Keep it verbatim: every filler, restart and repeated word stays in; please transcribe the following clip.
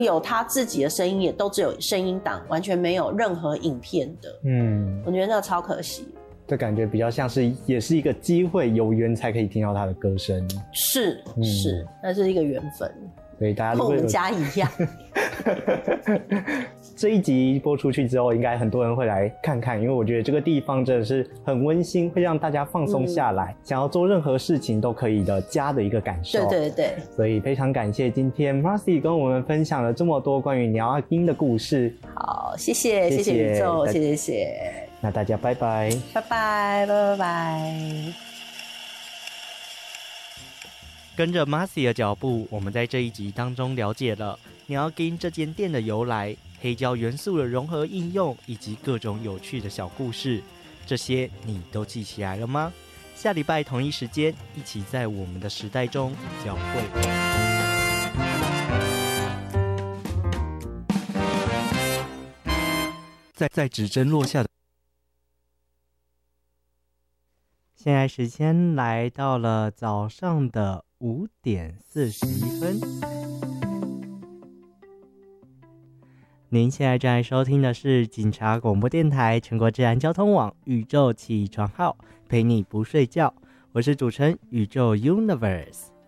有他自己的声音，也都只有声音档，完全没有任何影片的。嗯，我觉得那超可惜。 这感觉比较像是，也是一个机会，有缘才可以听到他的歌声。 是、嗯、是，那是一个缘分。 所以大家跟我们家一样。 这一集播出去之后，应该很多人会来看看，因为我觉得这个地方真的是很温馨，会让大家放松下来、嗯、想要做任何事情都可以的家的一个感受。 对对对， 所以非常感谢今天 Marcy 跟我们分享了这么多关于鸟阿金的故事。 好，谢谢谢谢宇宙，谢谢谢谢。 那大家拜拜拜拜拜拜。 跟着 Marcy 的脚步，我们在这一集当中了解了鸟阿金这间店的由来、黑胶元素的融合应用，以及各种有趣的小故事。这些你都记起来了吗？下礼拜同一时间，一起在我们的时代中交汇。在在指针落下的。现在时间来到了早上的五点四十一分。您现在正在收听的是警察广播电台全国治安交通网宇宙起床号，陪你不睡觉。我是主持人宇宙 Universe。